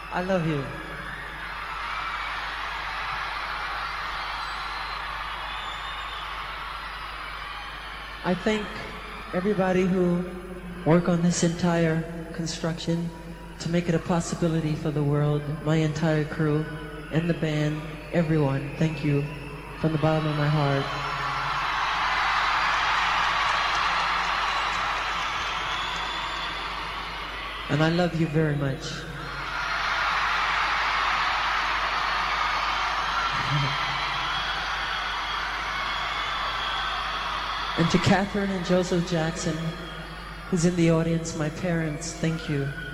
I love you. I thank everybody who worked on this entire construction to make it a possibility for the world, my entire crew and the band, everyone. Thank you from the bottom of my heart. And I love you very much. And to Catherine and Joseph Jackson, who's in the audience, my parents, thank you.